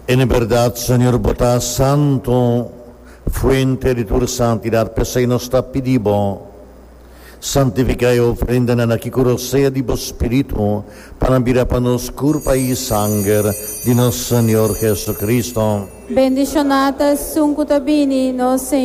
En verdad, Señor, vota santo, fuente de tu santidad, pesa y nos pedimos. Santifica e ofrenda na nakikurosea di vos Espíritu, para panos curpa e sangue de nosso Senhor Jesus Cristo. Bendicionata sunt cutabini, nos